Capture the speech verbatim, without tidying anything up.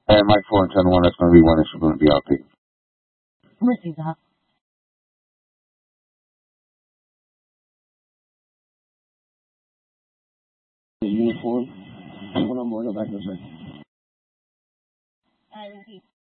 And Mike four and ten one, that's going to be one issue going to be out there. Receive that. The uniform. When I'm more, go back to the side. I repeat.